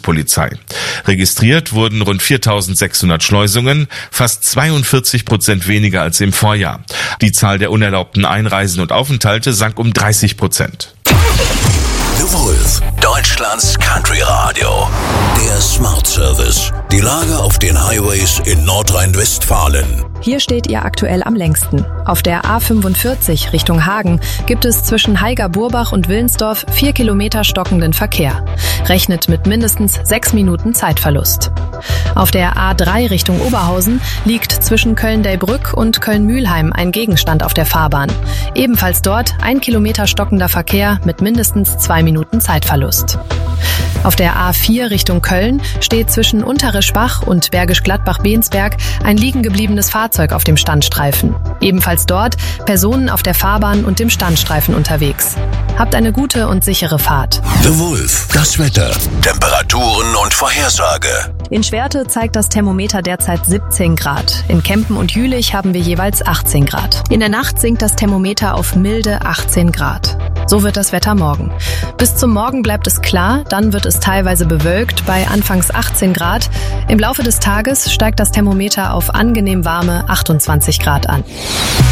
Bundespolizei. Registriert wurden rund 4.600 Schleusungen, fast 42% weniger als im Vorjahr. Die Zahl der unerlaubten Einreisen und Aufenthalte sank um 30%. The Wolf, Deutschlands Country Radio. Der Smart Service. Die Lage auf den Highways in Nordrhein-Westfalen. Hier steht ihr aktuell am längsten. Auf der A45 Richtung Hagen gibt es zwischen Haiger-Burbach und Willensdorf 4 Kilometer stockenden Verkehr. Rechnet mit mindestens 6 Minuten Zeitverlust. Auf der A3 Richtung Oberhausen liegt zwischen Köln-Delbrück und Köln-Mühlheim ein Gegenstand auf der Fahrbahn. Ebenfalls dort 1 Kilometer stockender Verkehr mit mindestens 2 Minuten Zeitverlust. Auf der A4 Richtung Köln steht zwischen Unterrischbach und Bergisch Gladbach-Bensberg ein liegen gebliebenes Fahrzeug auf dem Standstreifen. Ebenfalls dort Personen auf der Fahrbahn und dem Standstreifen unterwegs. Habt eine gute und sichere Fahrt. The Wolf, das Wetter, Temperaturen und Vorhersage. In Schwerte zeigt das Thermometer derzeit 17 Grad. In Kempen und Jülich haben wir jeweils 18 Grad. In der Nacht sinkt das Thermometer auf milde 18 Grad. So wird das Wetter morgen. Bis zum Morgen bleibt es klar, dann wird es teilweise bewölkt bei anfangs 18 Grad. Im Laufe des Tages steigt das Thermometer auf angenehm warme 28 Grad an.